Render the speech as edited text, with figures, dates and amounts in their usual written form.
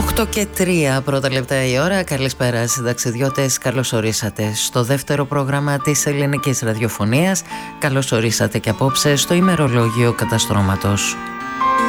8 και 3 πρώτα λεπτά η ώρα. Καλησπέρα συνταξιδιώτες, καλώς ορίσατε στο δεύτερο πρόγραμμα της ελληνικής ραδιοφωνίας. Καλώς ορίσατε και απόψε στο ημερολόγιο καταστρώματος.